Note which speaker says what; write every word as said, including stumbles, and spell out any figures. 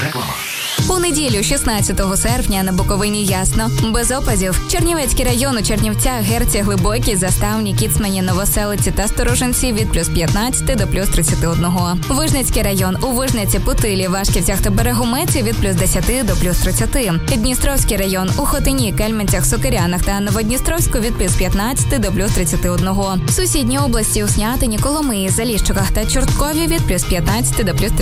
Speaker 1: Реклама.
Speaker 2: У неділю, шістнадцятого серпня, на Буковині ясно. Без опадів. Чернівецький район у Чернівцях, Герці, Глибокій, Заставні, Кіцмані, Новоселиці та Сторожинці від плюс п'ятнадцять до плюс тридцять один. Вижницький район у Вижниці, Путилі, Вашківцях та Берегометі від плюс десять до плюс тридцять. Дністровський район у Хотині, Кельменцях, Сокирянах та Новодністровську від плюс п'ятнадцять до плюс тридцять один. Сусідні області у Снятині, Коломиї, Заліщиках та Чорткові від плюс п'ятнадцять до плюс тридцять.